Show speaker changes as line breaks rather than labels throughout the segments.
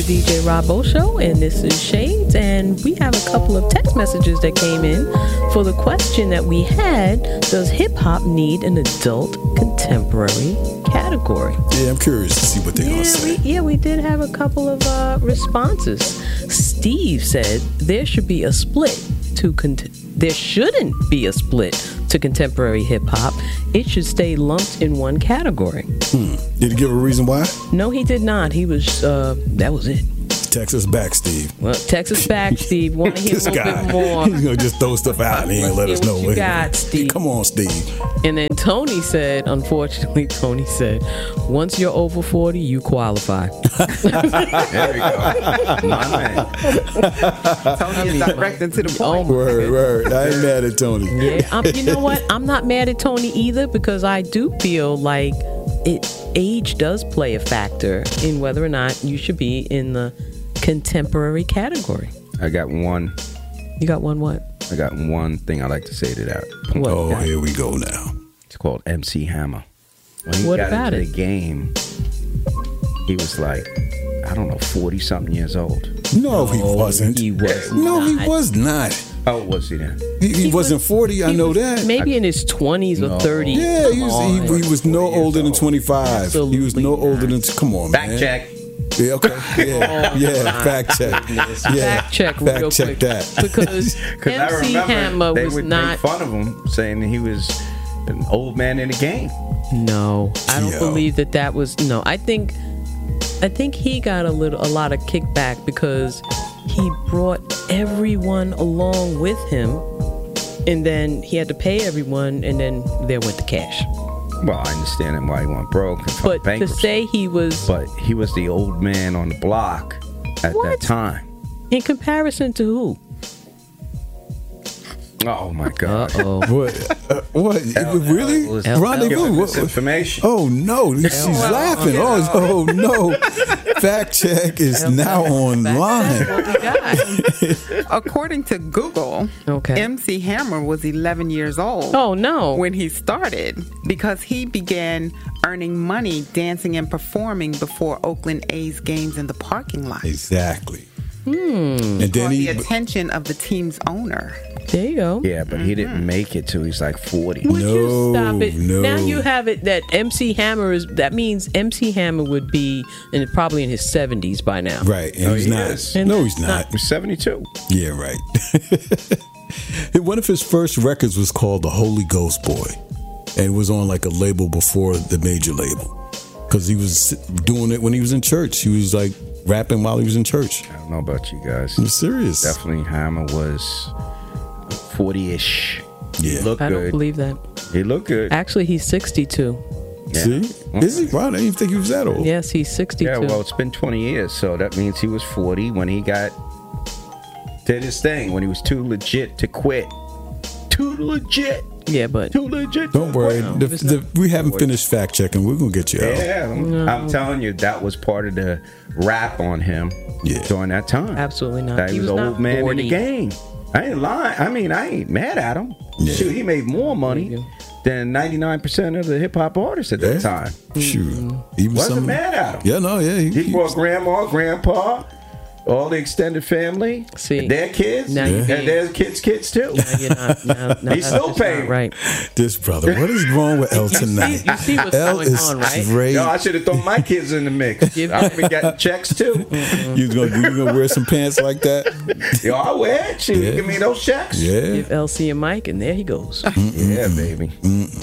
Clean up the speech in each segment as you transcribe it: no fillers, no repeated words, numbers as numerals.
DJ Robbo Show, and this is Shades, and we have a couple of text messages that came in for the question that we had: does hip-hop need an adult contemporary category?
Yeah, I'm curious to see what they're going to say.
We did have a couple of responses. Steve said there should be a split to there shouldn't be a split to contemporary hip-hop. It should stay lumped in one category.
Did he give a reason why?
No, he did not. He was, that was it.
Texas back, Steve.
Well, Texas back, Steve. Want to hear a little bit more.
He's going to just throw stuff out and he ain't let us know.
What you got, Steve?
Come on, Steve.
And then Tony said, unfortunately, once you're over 40, you qualify.
There we go. My man.
Tony is directing to the point.
Word. I ain't mad at Tony.
Yeah, you know what? I'm not mad at Tony either, because I do feel like age does play a factor in whether or not you should be in the contemporary category.
I got one.
You got one what?
I got one thing I like to say to that.
Oh, here we go now.
It's called MC Hammer. When he
What
got
about
into
it?
the game, he was like, I don't know, 40-something years old.
No, he wasn't.
He was
No,
not.
he was not.
How old was he then?
He wasn't 40, I know that.
Maybe in his 20s or 30s.
Yeah, he was no older than 25.
Absolutely
He was no older than, come on, man.
Fact check.
Yeah, okay. Yeah, fact check. Yeah,
Fact check real
check
quick.
that.
Because
I
MC
remember
Hammer
they
was
would
not.
make fun of him, saying that he was an old man in the game.
No, I don't
Yo.
believe that was. No, I think he got a lot of kickback because he brought everyone along with him, and then he had to pay everyone, and then there went the cash.
Well, I understand why he went broke and
But to
bankruptcy.
say he was
But he was the old man on the block at
What?
that time.
in comparison to who?
Oh my God!
What? What? Really? Rendezvous? What?
Information.
Oh no, she's laughing. Oh no. Fact check is now online.
What we got?
According to Google,
Okay.
MC Hammer was 11 years old
Oh no.
when he started because he began earning money dancing and performing before Oakland A's games in the parking lot.
Exactly. And then
For the
he.
attention of the team's owner.
There you go.
Yeah, but he didn't make it till he's like 40.
Would you
No,
stop it?
no.
Now you have it that MC Hammer is. That means MC Hammer would be probably in his 70s by now.
Right, and
No,
he's
he
not.
is.
No, he's not.
He's 72.
Yeah, right. One of his first records was called The Holy Ghost Boy, and it was on like a label before the major label, because he was doing it when he was in church. He was like rapping while he was in church.
I don't know about you guys.
I'm serious.
Definitely Hammer was 40-ish.
Yeah.
He looked
I don't
good.
believe that.
He looked good.
Actually, he's 62.
Yeah.
See? Is he? Wow, I didn't even think he was that old.
Yes, he's 62.
Yeah, well, it's been 20 years, so that means he was 40 when he did his thing, when he was too legit to quit. Too legit.
Yeah, but
Too legit.
Don't worry.
No,
We haven't finished fact checking. We're going to get you out.
Yeah, I'm telling you, that was part of the rap on him during that time.
absolutely not.
That he was an
not
old man
40.
in the game. I ain't lying. I mean, I ain't mad at him.
Yeah.
Shoot, he made more money
Yeah.
than 99% of the hip hop artists at that time.
Shoot. Even
Wasn't
some.
mad at him.
Yeah, no, yeah.
He brought grandma, grandpa, all the extended family,
See,
their kids,
now you're
and
being-
their kids too.
Now you're not. Now
He's
that's
still
just not
paying.
right.
This brother. What is wrong with L tonight?
You see what's
L
going
is
on, right?
straight.
Yo, I should have thrown my kids in the mix. I've been getting checks too.
You gonna wear some pants like that?
Yo, I wear it. Shoot,
Yeah.
give me those checks.
Yeah.
Give LC a mic, and there he goes.
Yeah, baby.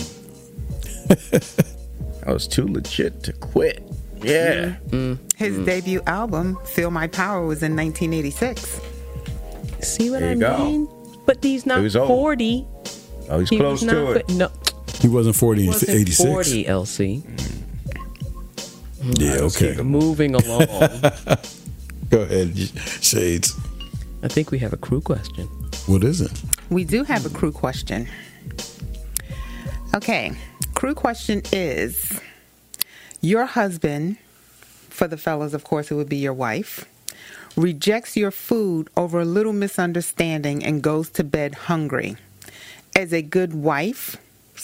I was too legit to quit. Yeah.
His debut album, Feel My Power, was in 1986.
See what
There
I
you go.
mean? But he's not
He was old.
40.
Oh, he's
He
close
was not
to it.
good. No,
He wasn't 40
he
in
wasn't
86.
40, LC.
Yeah, okay.
Moving along.
Go ahead, Shades.
I think we have a crew question.
What is it?
We do have a crew question. Okay, crew question is, your husband, for the fellas, of course, it would be your wife, rejects your food over a little misunderstanding and goes to bed hungry. As a good wife,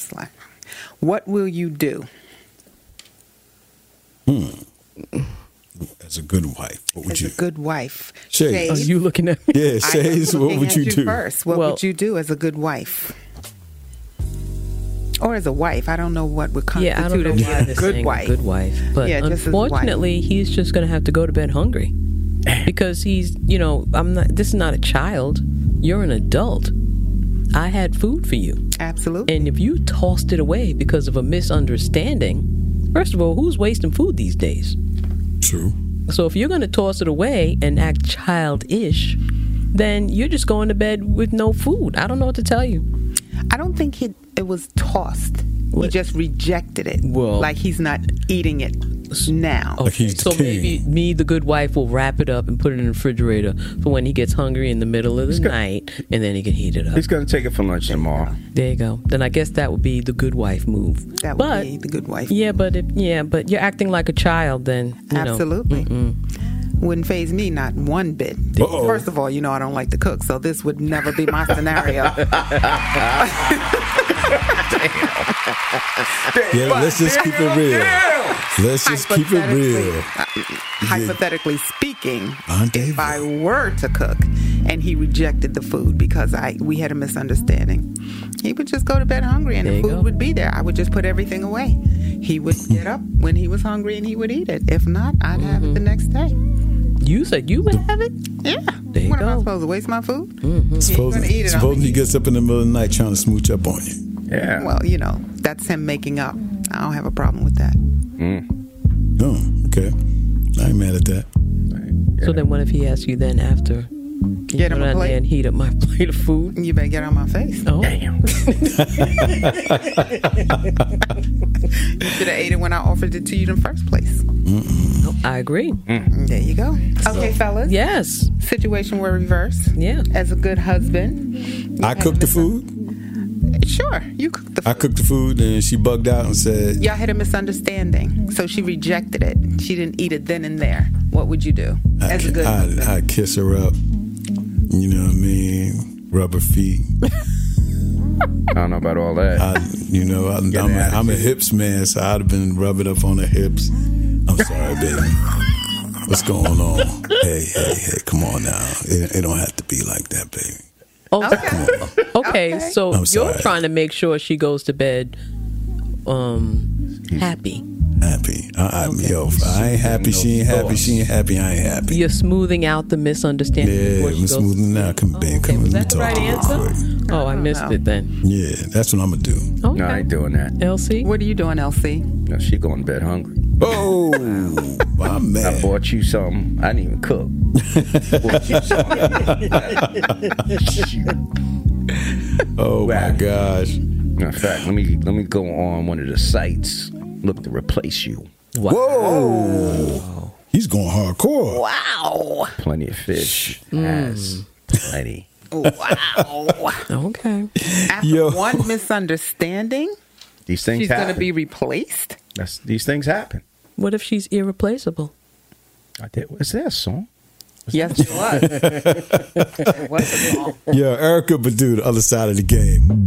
what will you do?
as a good wife? What would
As
you?
a good wife.
Shay.
Are you looking at me?
Yeah, Shays. What
looking
would
at
you do?
First, what
Well-
would you do as a good wife? Or as a wife? I don't know what would
Yeah, I don't
constitute
know why
a
they're
good
saying
wife.
good wife. But
Yeah, just as wife.
unfortunately, he's just going to have to go to bed hungry because he's, I'm not. This is not a child. You're an adult. I had food for you,
Absolutely.
and if you tossed it away because of a misunderstanding, first of all, who's wasting food these days?
True.
So if you're going to toss it away and act childish, then you're just going to bed with no food. I don't know what to tell you.
I don't think it was tossed. He
What?
just rejected it.
Well-
like he's not eating it now.
Like he's
So
the king.
maybe me, the good wife, will wrap it up and put it in the refrigerator for when he gets hungry in the middle of the night, and then he can heat it up.
He's going to take it for lunch tomorrow.
There you go. Then I guess that would be the good wife move.
That would
but
be the good wife.
yeah, but but you're acting like a child. Then
Absolutely. Wouldn't phase me not one bit.
Uh-oh.
First of all, I don't like to cook, so this would never be my scenario.
Yeah, let's just keep it real. Let's just keep it real.
Hypothetically speaking,
Aunt David.
if I were to cook and he rejected the food because we had a misunderstanding, he would just go to bed hungry and
There
the
you
food
go.
would be there. I would just put everything away. He would get up when he was hungry and he would eat it. If not, I'd have it the next day.
You said you would have it.
Yeah.
There you
What am I
go.
supposed to waste my food?
Suppose
gonna eat it, I'm
suppose
gonna
he
eat
gets up in the middle of the night trying to smooch up on you.
Yeah.
Well, that's him making up. I don't have a problem with that.
Oh, okay. I ain't mad at that.
So then, what if he asks you then after?
Get him
go
a
down there
plate.
and heat up my plate of food?
You better get on my face.
Oh,
Damn.
You should have ate it when I offered it to you in the first place.
I agree.
There you go. Okay, fellas.
Yes.
Situation were reversed.
Yeah.
As a good husband.
I cooked the food.
Sure, you cooked the food.
I cooked the food, and she bugged out and said,
Y'all had a misunderstanding, so she rejected it. She didn't eat it then and there. What would you do as a good husband?
I'd kiss her up. You know what I mean? Rub her feet.
I don't know about all that.
I'm a hips man, so I'd have been rubbing up on her hips. I'm sorry, baby. What's going on? Hey, come on now. It don't have to be like that, baby.
Okay. So
I'm
you're
sorry.
trying to make sure she goes to bed happy.
Happy. Yo, if I ain't happy, she ain't happy. She ain't happy, I ain't happy.
You're smoothing out the misunderstanding.
Yeah,
before she
I'm
goes-
smoothing out. Come, babe,
Okay,
come
was
let me
that the
talk
right
to you real
answer?
quick.
Oh, I missed
know.
it then.
Yeah, that's what I'm gonna do.
Okay.
No, I ain't doing that.
LC?
What are you doing, LC?
No, she going to bed hungry.
Oh, my
I
man.
bought you something. I didn't even cook. Bought you something.
Oh my
Wow.
gosh.
In fact, let me go on one of the sites. Look to replace you.
Wow.
Whoa. He's going hardcore.
Wow.
Plenty of fish. Ass. Plenty.
Wow.
Okay.
After
Yo.
one misunderstanding,
These things
she's
happen.
going to be replaced?
These things happen.
What if she's irreplaceable?
Is that a song?
Yes, it was. It was a song.
Yo, Erica Badu, the other side of the game.